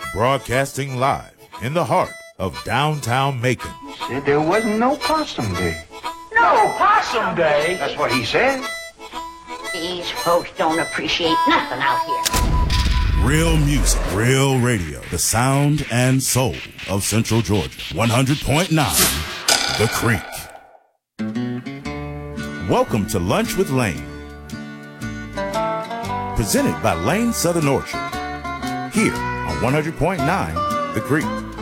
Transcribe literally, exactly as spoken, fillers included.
Broadcasting live in the heart of downtown Macon. Said there wasn't no possum day. No possum day? That's what he said. These folks don't appreciate nothing out here. Real music, real radio, the sound and soul of Central Georgia. one hundred point nine, The Creek. Welcome to Lunch with Lane. Presented by Lane Southern Orchard. Here on one hundred point nine, The Creek.